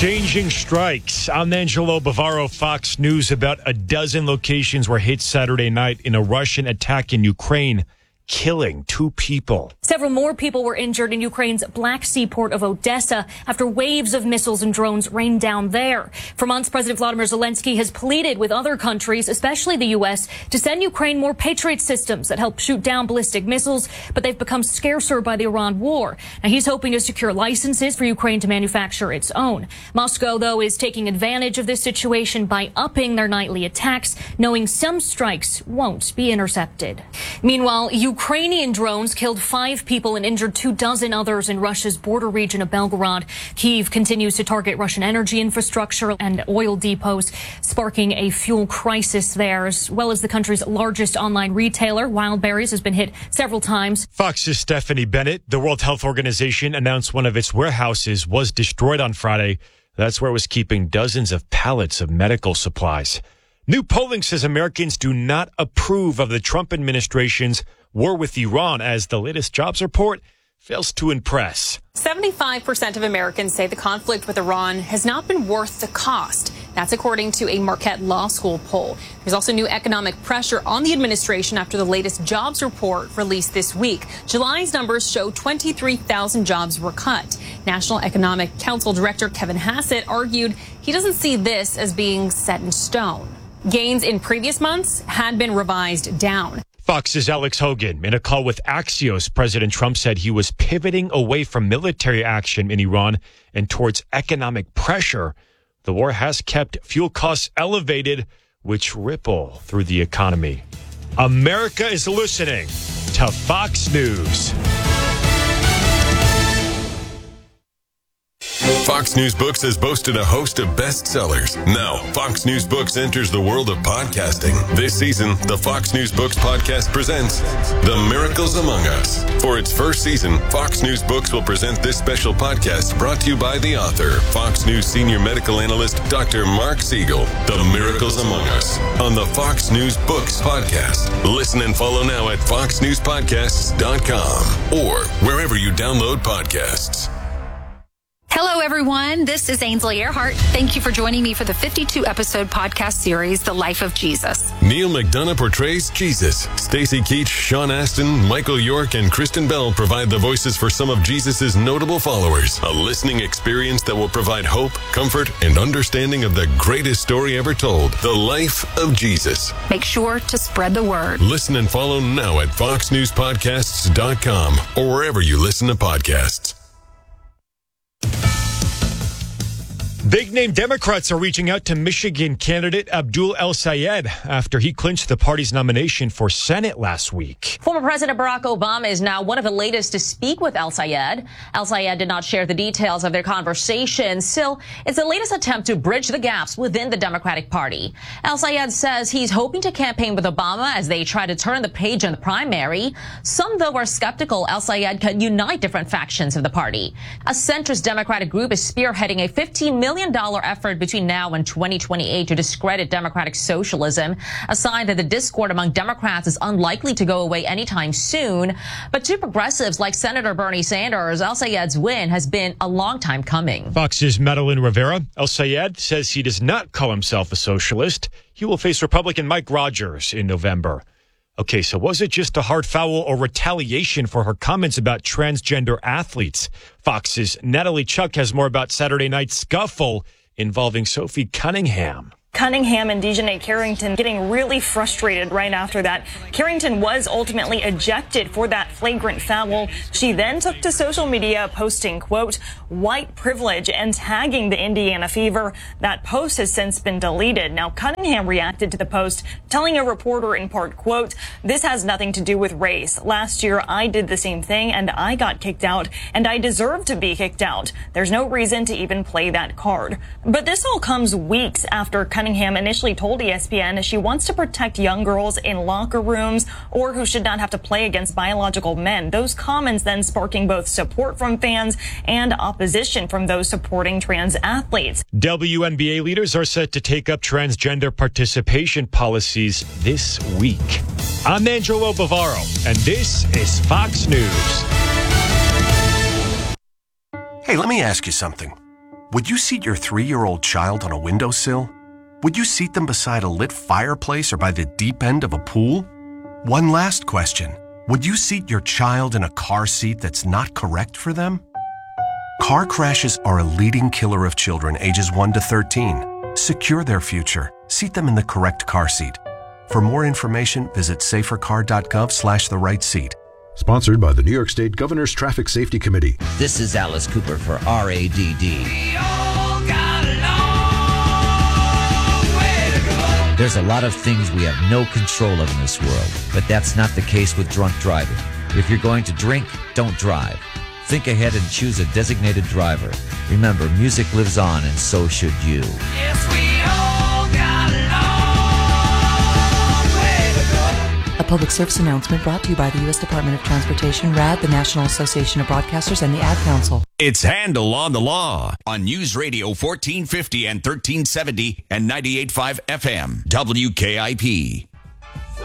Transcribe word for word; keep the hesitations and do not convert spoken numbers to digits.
Changing strikes. I'm Angelo Bavaro, Fox News. About a dozen locations were hit Saturday night in a Russian attack in Ukraine, killing two people. Several more people were injured in Ukraine's Black Sea port of Odessa after waves of missiles and drones rained down there. For months, President Volodymyr Zelensky has pleaded with other countries, especially the U S, to send Ukraine more Patriot systems that help shoot down ballistic missiles, but they've become scarcer by the Iran war. Now, he's hoping to secure licenses for Ukraine to manufacture its own. Moscow, though, is taking advantage of this situation by upping their nightly attacks, knowing some strikes won't be intercepted. Meanwhile, Ukrainian drones killed five people and injured two dozen others in Russia's border region of Belgorod. Kyiv continues to target Russian energy infrastructure and oil depots, sparking a fuel crisis there, as well as the country's largest online retailer, Wildberries, has been hit several times. Fox's Stephanie Bennett. The World Health Organization announced one of its warehouses was destroyed on Friday. That's where it was keeping dozens of pallets of medical supplies. New polling says Americans do not approve of the Trump administration's war with Iran, as the latest jobs report fails to impress. seventy-five percent of Americans say the conflict with Iran has not been worth the cost. That's according to a Marquette Law School poll. There's also new economic pressure on the administration after the latest jobs report released this week. July's numbers show twenty-three thousand jobs were cut. National Economic Council Director Kevin Hassett argued he doesn't see this as being set in stone. Gains in previous months had been revised down. Fox's Alex Hogan. In a call with Axios, President Trump said he was pivoting away from military action in Iran and towards economic pressure. The war has kept fuel costs elevated, which ripple through the economy. America is listening to Fox News. Fox News Books has boasted a host of bestsellers. Now, Fox News Books enters the world of podcasting. This season, the Fox News Books podcast presents The Miracles Among Us. For its first season, Fox News Books will present this special podcast brought to you by the author, Fox News senior medical analyst, Doctor Mark Siegel. The Miracles Among Us on the Fox News Books podcast. Listen and follow now at fox news podcasts dot com or wherever you download podcasts. Hello, everyone. This is Ainsley Earhart. Thank you for joining me for the fifty-two episode podcast series, The Life of Jesus. Neil McDonough portrays Jesus. Stacy Keach, Sean Astin, Michael York, and Kristen Bell provide the voices for some of Jesus' notable followers. A listening experience that will provide hope, comfort, and understanding of the greatest story ever told, The Life of Jesus. Make sure to spread the word. Listen and follow now at fox news podcasts dot com or wherever you listen to podcasts. Big-name Democrats are reaching out to Michigan candidate Abdul El-Sayed after he clinched the party's nomination for Senate last week. Former President Barack Obama is now one of the latest to speak with El-Sayed. El-Sayed did not share the details of their conversation. Still, it's the latest attempt to bridge the gaps within the Democratic Party. El-Sayed says he's hoping to campaign with Obama as they try to turn the page in the primary. Some, though, are skeptical El-Sayed can unite different factions of the party. A centrist Democratic group is spearheading a fifteen million dollars effort between now and twenty twenty-eight to discredit democratic socialism, a sign that the discord among Democrats is unlikely to go away anytime soon. But to progressives like Senator Bernie Sanders, El-Sayed's win has been a long time coming. Fox's Madeline Rivera. El-Sayed says he does not call himself a socialist. He will face Republican Mike Rogers in November. Okay, so was it just a hard foul or retaliation for her comments about transgender athletes? Fox's Natalie Chuck has more about Saturday night's scuffle involving Sophie Cunningham. Cunningham and Dejanay Carrington getting really frustrated right after that. Carrington was ultimately ejected for that flagrant foul. She then took to social media posting, quote, white privilege and tagging the Indiana Fever. That post has since been deleted. Now, Cunningham reacted to the post, telling a reporter in part, quote, this has nothing to do with race. Last year, I did the same thing and I got kicked out and I deserve to be kicked out. There's no reason to even play that card. But this all comes weeks after Cunningham Cunningham initially told E S P N she wants to protect young girls in locker rooms or who should not have to play against biological men. Those comments then sparking both support from fans and opposition from those supporting trans athletes. W N B A leaders are set to take up transgender participation policies this week. I'm Angelo Bavaro, and this is Fox News. Hey, let me ask you something. Would you seat your three-year-old child on a windowsill? Would you seat them beside a lit fireplace or by the deep end of a pool? One last question. Would you seat your child in a car seat that's not correct for them? Car crashes are a leading killer of children ages one to thirteen. Secure their future. Seat them in the correct car seat. For more information, visit safercar.gov slash the right seat. Sponsored by the New York State Governor's Traffic Safety Committee. This is Alice Cooper for R A D D. There's a lot of things we have no control of in this world, but that's not the case with drunk driving. If you're going to drink, don't drive. Think ahead and choose a designated driver. Remember, music lives on, and so should you. Yes, we all got a long way to go. A public service announcement brought to you by the U S Department of Transportation, R A D, the National Association of Broadcasters, and the Ad Council. It's Handel on the Law on News Radio fourteen fifty and thirteen seventy and ninety-eight point five F M, W K I P.